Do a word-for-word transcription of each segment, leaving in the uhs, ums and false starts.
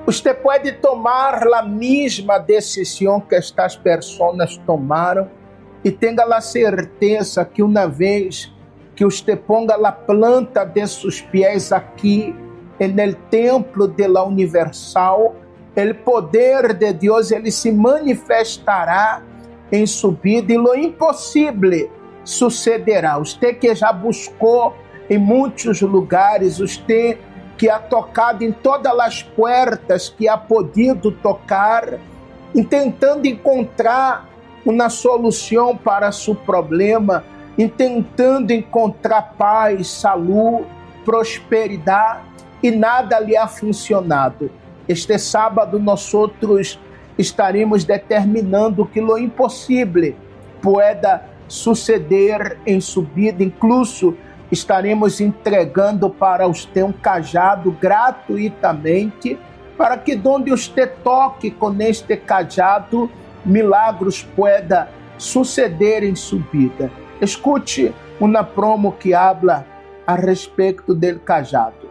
Usted pode tomar a mesma decisão que estas pessoas tomaram e tenha a certeza que uma vez que usted ponga a planta de seus pés aqui no templo de la Universal, o poder de Deus ele se manifestará em sua vida e lo impossível sucederá. Usted que já buscou em muitos lugares, usted que ha tocado em todas as portas que ha podido tocar, tentando encontrar uma solução para seu problema, tentando encontrar paz, saúde, prosperidade, e nada lhe ha funcionado. Este sábado nós outros estaremos determinando que o impossível pueda suceder em sua vida, incluso estaremos entregando para você um cajado gratuitamente, para que donde você toque com este cajado, milagros pueda suceder em sua vida. Escute uma promo que habla a respeito del cajado.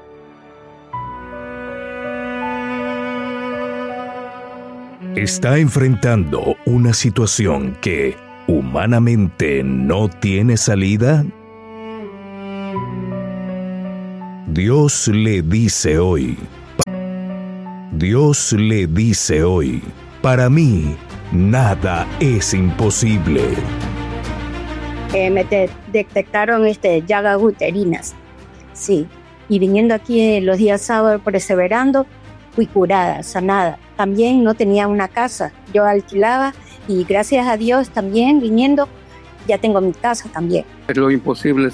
Está enfrentando una situación que humanamente no tiene salida. Dios le dice hoy, Dios le dice hoy, para mí nada es imposible. Eh, me de- detectaron este, llagas uterinas, sí, y viniendo aquí eh, los días sábados perseverando, fui curada, sanada. También no tenía una casa, yo alquilaba y gracias a Dios también viniendo, ya tengo mi casa también. Lo imposible